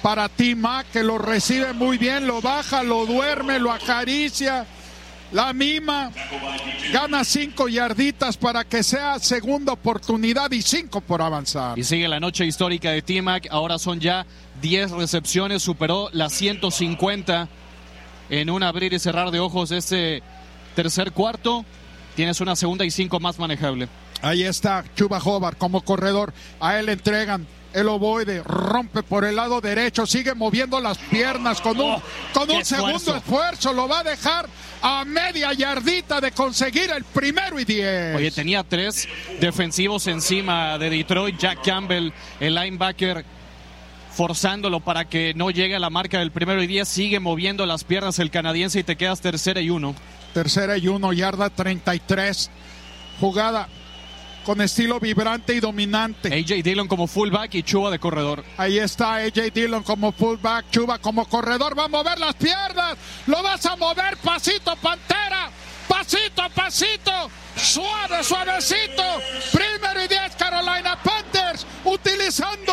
para T-Mac, que lo recibe muy bien, lo baja, lo duerme, lo acaricia, la mima, gana 5 yarditas para que sea segunda oportunidad y 5 por avanzar. Y sigue la noche histórica de T-Mac, ahora son ya 10 recepciones, superó las 150 en un abrir y cerrar de ojos este tercer cuarto. Tienes una segunda y 5 más manejable. Ahí está Chuba Hubbard como corredor, a él le entregan el ovoide, rompe por el lado derecho, sigue moviendo las piernas con un segundo esfuerzo, lo va a dejar a media yardita de conseguir el 1º y 10. Oye, tenía 3 defensivos encima de Detroit. Jack Campbell, el linebacker, forzándolo para que no llegue a la marca del 1º y 10, sigue moviendo las piernas el canadiense y te quedas 3rd y 1. 3rd y 1, yarda 33, jugada con estilo vibrante y dominante. A.J. Dillon como fullback y Chuba de corredor. Ahí está A.J. Dillon como fullback, Chuba como corredor. Va a mover las piernas, lo vas a mover, pasito Pantera, pasito a pasito, suave, suavecito. 1º y 10 Carolina Panthers, utilizando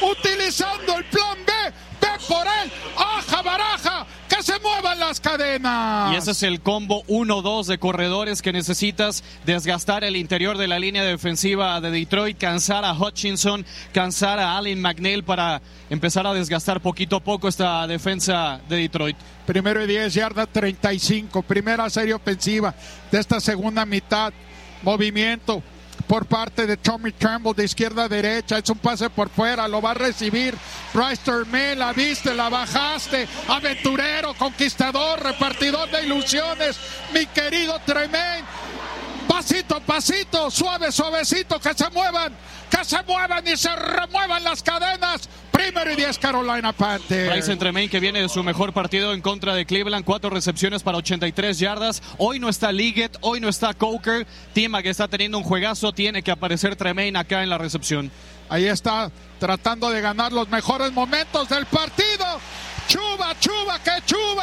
el plan B. Ve por él, aja baraja, que se muevan las cadenas. Y ese es el combo 1-2 de corredores que necesitas: desgastar el interior de la línea defensiva de Detroit, cansar a Hutchinson, cansar a Allen McNeil para empezar a desgastar poquito a poco esta defensa de Detroit. 1º y 10, yarda 35, primera serie ofensiva de esta segunda mitad. Movimiento por parte de Tommy Tremble de izquierda a derecha, es un pase por fuera, lo va a recibir Bryce Tremaine, la viste, la bajaste, aventurero, conquistador, repartidor de ilusiones, mi querido Tremaine, pasito a pasito, suave, suavecito, que se muevan y se remuevan las cadenas. 1º y 10 Carolina Panthers. Bryce Tremaine, que viene de su mejor partido en contra de Cleveland, 4 recepciones para 83 yardas. Hoy no está Liggett, hoy no está Coker. T-Mac que está teniendo un juegazo, tiene que aparecer Tremaine acá en la recepción. Ahí está, tratando de ganar los mejores momentos del partido. Chuba, que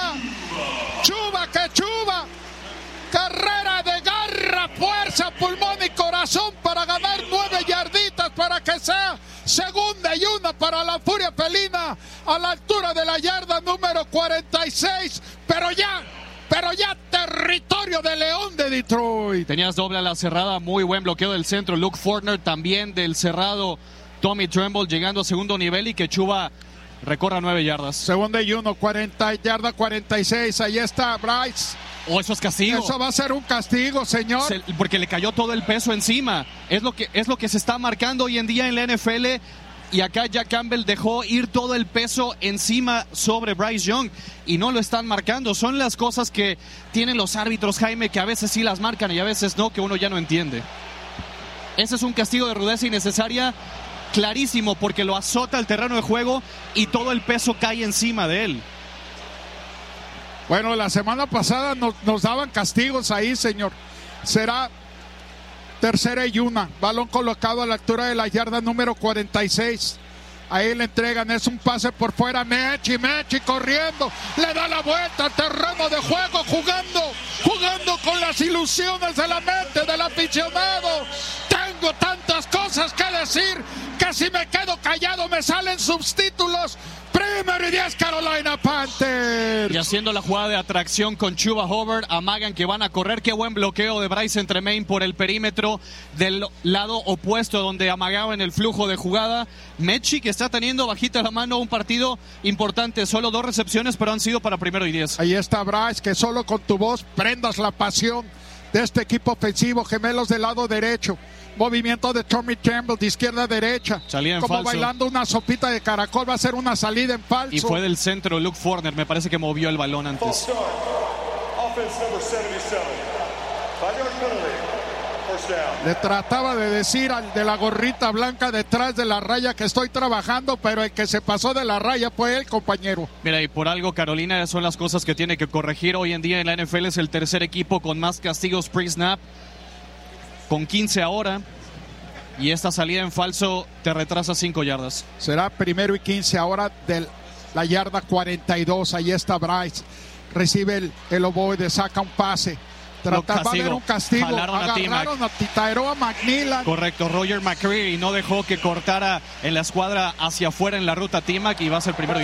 Chuba. Carrera de garra, fuerza, pulmón y corazón para ganar 9 yarditas para que sea segunda y 1 para la Furia Felina a la altura de la yarda número 46, pero ya territorio de León de Detroit. Tenías doble a la cerrada, muy buen bloqueo del centro, Luke Fortner, también del cerrado Tommy Tremble, llegando a segundo nivel y que Chuba recorra 9 yardas. Segunda y 1, 40, yarda 46, ahí está Bryce. Eso es castigo. Eso va a ser un castigo, señor. Porque le cayó todo el peso encima. Es lo que se está marcando hoy en día en la NFL. Y acá Jack Campbell dejó ir todo el peso encima sobre Bryce Young. Y no lo están marcando. Son las cosas que tienen los árbitros, Jaime, que a veces sí las marcan y a veces no, que uno ya no entiende. Ese es un castigo de rudeza innecesaria, clarísimo, porque lo azota el terreno de juego y todo el peso cae encima de él. Bueno, la semana pasada nos daban castigos ahí, señor. Será 3rd y 1. Balón colocado a la altura de la yarda número 46. Ahí le entregan, es un pase por fuera. Mechi corriendo. Le da la vuelta al terreno de juego, jugando con las ilusiones de la mente del aficionado. Tengo tantas cosas que decir que si me quedo callado me salen subtítulos. 1º y 10 Carolina Panthers. Y haciendo la jugada de atracción con Chuba Hubbard, amagan que van a correr. Qué buen bloqueo de Bryce Tremaine por el perímetro del lado opuesto donde amagaba en el flujo de jugada. Mechi, que está teniendo bajita la mano, un partido importante, solo 2 recepciones, pero han sido para 1º y 10. Ahí está Bryce, que solo con tu voz prendas la pasión de este equipo ofensivo. Gemelos del lado derecho. Movimiento de Tommy Tremble de izquierda a derecha. Salida en como falso. Bailando una sopita de caracol, va a ser una salida en falso. Y fue del centro Luke Fortner, me parece que movió el balón antes. Le trataba de decir al de la gorrita blanca detrás de la raya que estoy trabajando, pero el que se pasó de la raya fue el compañero. Mira, y por algo Carolina son las cosas que tiene que corregir. Hoy en día en la NFL es el tercer equipo con más castigos pre-snap, con 15 ahora, y esta salida en falso te retrasa 5 yardas. Será 1º y 15 ahora de la yarda 42. Ahí está Bryce, recibe el ovoide, saca un pase. Va a haber un castigo. Agarraron a Titaeroa McNeil. Correcto, Roger McCreary no dejó que cortara en la escuadra hacia afuera en la ruta T-Mac y va a ser 1º y